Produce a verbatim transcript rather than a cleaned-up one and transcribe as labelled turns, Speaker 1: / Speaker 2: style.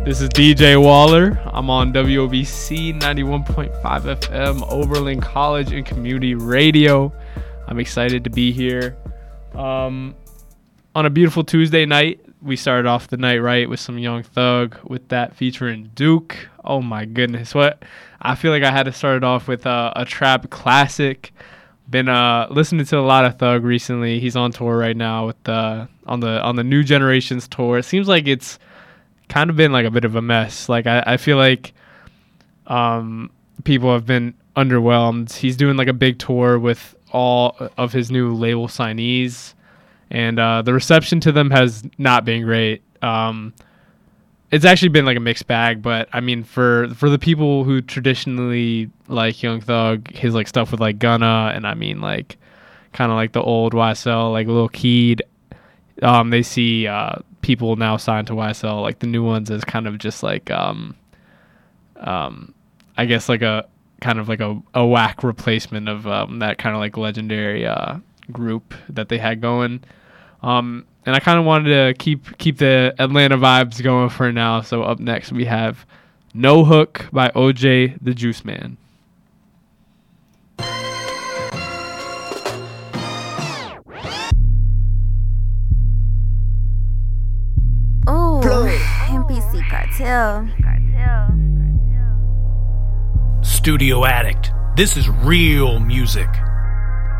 Speaker 1: This is D J Waller. I'm on W O B C ninety-one point five F M, Oberlin College and Community Radio. I'm excited to be here. Um, on a beautiful Tuesday night, we started off the night right with some Young Thug, with that featuring Duke. Oh my goodness, what? I feel like I had to start it off with uh, a trap classic. Been uh, listening to a lot of Thug recently. He's on tour right now with the on the on the New Generations tour. It seems like it's kind of been like a bit of a mess. Like I, I feel like um, people have been underwhelmed. He's doing like a big tour with all of his new label signees, and uh, the reception to them has not been great. Um, it's actually been like a mixed bag, but I mean, for for the people who traditionally like Young Thug, his like stuff with like Gunna, and I mean like kind of like the old Y S L, like Lil Keed, um, they see uh, people now signed to Y S L, like the new ones, as kind of just like um, um, I guess like a kind of like a, a whack replacement of um, that kind of like legendary uh, group that they had going. Um, and I kind of wanted to keep keep the Atlanta vibes going for now. So up next we have No Hook by O J the Juice Man.
Speaker 2: Oh, M P C Cartel.
Speaker 3: Studio Addict. This is real music.